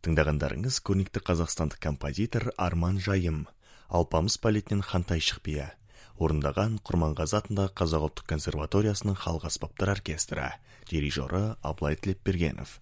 Тыңдағандарыңыз көрнекті қазақстандық композитор Арман Жайым, Алпамыс балетінен Хантай Шықпия, орындаған Құрманғазы атындағы Қазақ ұлттық консерваториясының халық аспаптар оркестрі, дирижері Абылай Тілепбергенов.